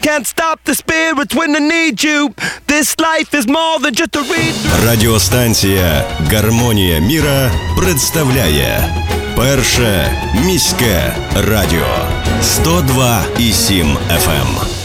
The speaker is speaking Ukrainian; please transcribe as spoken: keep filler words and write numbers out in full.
can't stop the spirits when I need you. This life is more than just a read. Радіостанція «Гармонія міра» представляє Перше міське радіо сто два і сім еф ем.